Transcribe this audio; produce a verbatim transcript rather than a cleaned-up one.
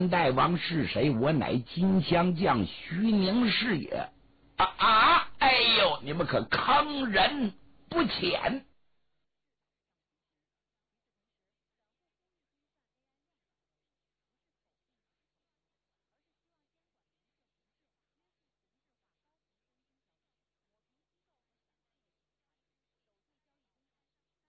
大王是谁？我乃金香将徐宁是也。啊啊！哎呦，你们可坑人不浅！